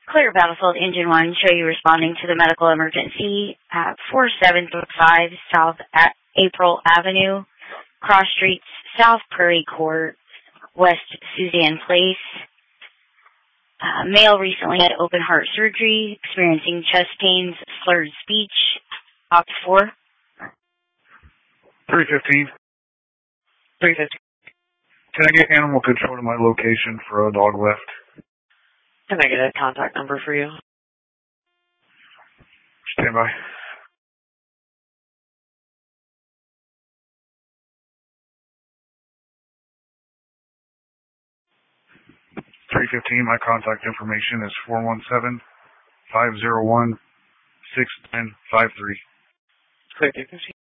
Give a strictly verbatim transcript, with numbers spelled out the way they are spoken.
Clear Battlefield Engine one, show you responding to the medical emergency at four seven five South at April Avenue, Cross Streets, South Prairie Court, West Suzanne Place. Uh, male recently had open heart surgery, experiencing chest pains, slurred speech. Opt four. three fifteen. three fifteen. Can I get animal control to my location for a dog left? Can I get a contact number for you? Stand by. three fifteen, my contact information is four one seven, five zero one, six nine five three. Clear three fifteen.